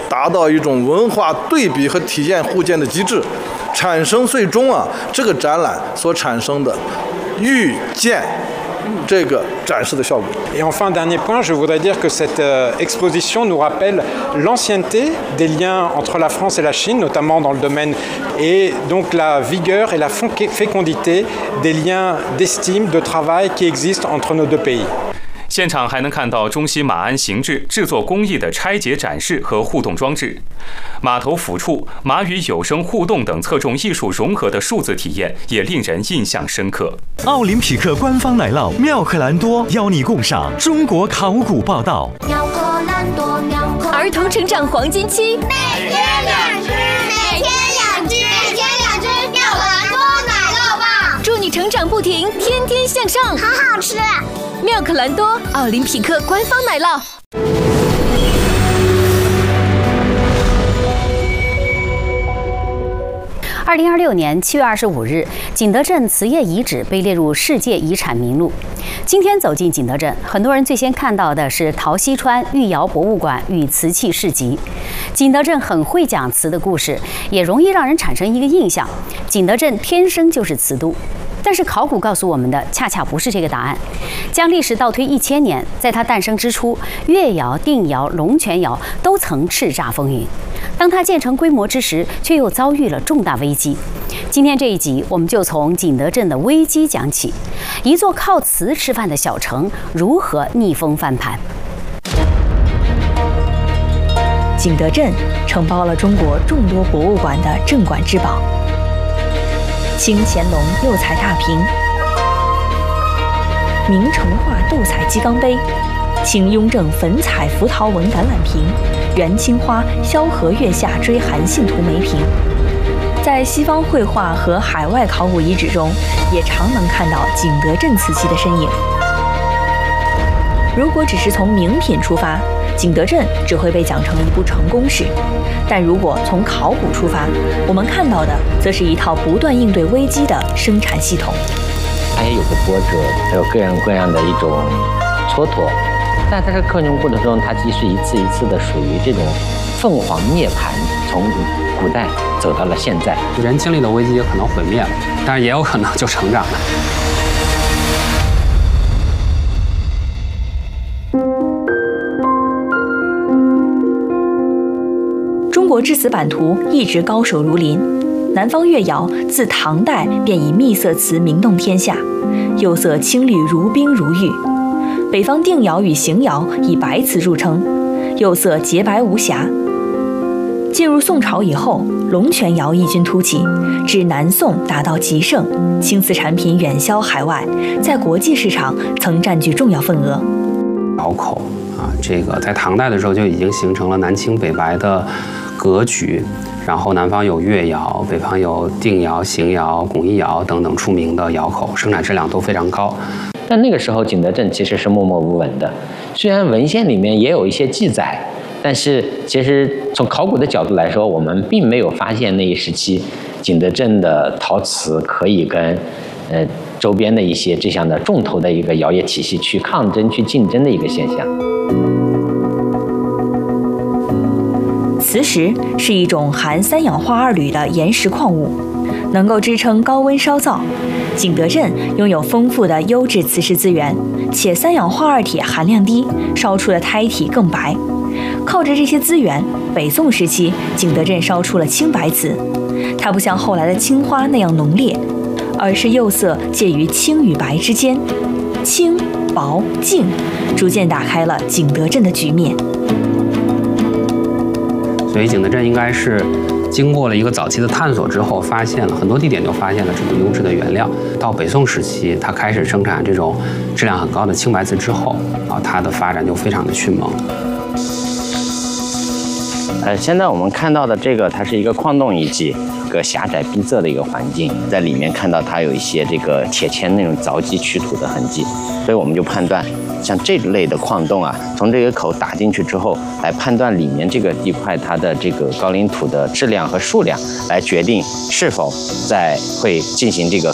达到一种文化对比和体验互鉴的极致，产生最终这个展览所产生的遇见这个展示的效果。 Et enfin, dernier point, je voudrais dire que cette exposition nous rappelle l'ancienneté des liens entre la France et la Chine, notamment dans le domaine, et donc la vigueur et la fécondité des liens d'estime, de travail qui existent entre nos deux pays. 现场还能看到中西马鞍形制制作工艺的拆解展示和互动装置，码头府处马与有声互动等侧重艺术融合的数字体验也令人印象深刻。 奥林匹克官方奶酪妙可蓝多邀你共赏中国考古报道。 儿童成长黄金期， 每天2只，每天2只，每天2只妙可蓝多奶酪棒， 祝你成长不停，天天向上， 好好吃。 妙可蓝多，奥林匹克官方奶酪。 2026年7月25日，景德镇瓷业遗址被列入世界遗产名录。今天走进景德镇，很多人最先看到的是陶溪川御窑博物馆与瓷器市集。景德镇很会讲瓷的故事，也容易让人产生一个印象：景德镇天生就是瓷都。但是考古告诉我们的恰恰不是这个答案。将历史倒推1000年，在它诞生之初，越窑、定窑、龙泉窑都曾叱咤风云。当它建成规模之时，却又遭遇了重大危机。今天这一集，我们就从景德镇的危机讲起，一座靠瓷吃饭的小城如何逆风翻盘。 景德镇承包了中国众多博物馆的镇馆之宝。清乾隆釉彩大瓶，明成化斗彩鸡缸杯，清雍正粉彩浮陶纹橄榄瓶，元青花萧何月下追韩信图梅瓶。在西方绘画和海外考古遗址中，也常能看到景德镇瓷器的身影。如果只是从名品出发，景德镇只会被讲成一部成功史；但如果从考古出发，我们看到的则是一套不断应对危机的生产系统。 它也有个波折，还有各样各样的一种蹉跎，但在这个过程中，它既是一次一次的属于这种凤凰涅槃，从古代走到了现在。 人经历了危机，也可能毁灭了，但是也有可能就成长了。 中国制瓷版图一直高手如林，南方越窑自唐代便以秘色瓷名动天下，釉色青绿如冰如玉；北方定窑与邢窑以白瓷著称，釉色洁白无瑕。进入宋朝以后，龙泉窑异军突起，至南宋达到极盛，青瓷产品远销海外，在国际市场曾占据重要份额。 窑口这个在唐代的时候就已经形成了南青北白的格局，然后南方有越窑，北方有定窑、邢窑、巩义窑等等出名的窑口，生产质量都非常高。 但那个时候景德镇其实是默默无闻的，虽然文献里面也有一些记载，但是其实从考古的角度来说，我们并没有发现那一时期景德镇的陶瓷可以跟周边的一些这样的重头的一个窑业体系去抗争、去竞争的一个现象。 磁石是一种含3氧化2铝的岩石矿物，能够支撑高温烧造。景德镇拥有丰富的优质磁石资源，且3氧化2铁含量低，烧出的胎体更白。靠着这些资源，北宋时期景德镇烧出了青白瓷，它不像后来的青花那样浓烈，而是釉色介于青与白之间，轻、薄、净，逐渐打开了景德镇的局面。 所以景德镇应该是经过了一个早期的探索之后，发现了很多地点就发现了这种优质的原料。到北宋时期，它开始生产这种质量很高的青白瓷之后，它的发展就非常的迅猛。 现在我们看到的这个，它是一个矿洞遗迹，一个狭窄闭塞的一个环境，在里面看到它有一些这个铁钎那种凿击取土的痕迹，所以我们就判断，像这类的矿洞从这个口打进去之后，来判断里面这个地块它的这个高岭土的质量和数量，来决定是否会进行这个